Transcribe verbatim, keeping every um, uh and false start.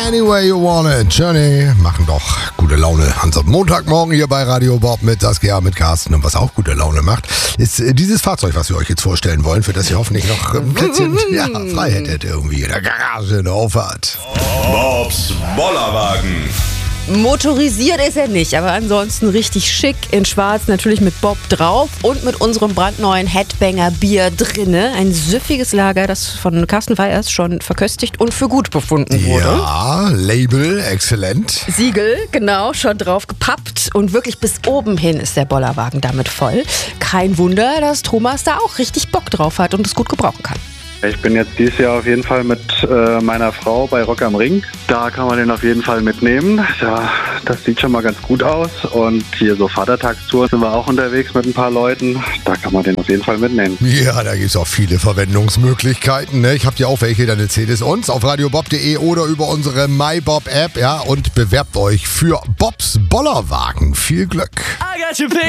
Any way you want it. Journey machen doch gute Laune. An so einem Montagmorgen hier bei Radio Bob mit Saskia, mit Carsten. Und was auch gute Laune macht, ist dieses Fahrzeug, was wir euch jetzt vorstellen wollen, für das ihr hoffentlich noch ein Plätzchen ja, frei hättet irgendwie in der Garage in der Auffahrt. Bobs Bollerwagen. Motorisiert ist er nicht, aber ansonsten richtig schick in schwarz, natürlich mit Bob drauf und mit unserem brandneuen Headbanger Bier drinne. Ein süffiges Lager, das von Carsten Feiers schon verköstigt und für gut befunden wurde. Ja, Label, exzellent. Siegel, genau, schon drauf gepappt und wirklich bis oben hin ist der Bollerwagen damit voll. Kein Wunder, dass Thomas da auch richtig Bock drauf hat und es gut gebrauchen kann. Ich bin jetzt dieses Jahr auf jeden Fall mit äh, meiner Frau bei Rock am Ring. Da kann man den auf jeden Fall mitnehmen. Ja, das sieht schon mal ganz gut aus. Und hier so Vatertagstour sind wir auch unterwegs mit ein paar Leuten. Da kann man den auf jeden Fall mitnehmen. Ja, da gibt es auch viele Verwendungsmöglichkeiten. Ne? Ich habe ja auch welche, dann erzählt es uns auf radiobob punkt de oder über unsere MyBob-App. Ja, und bewerbt euch für Bobs Bollerwagen. Viel Glück. I got your picture.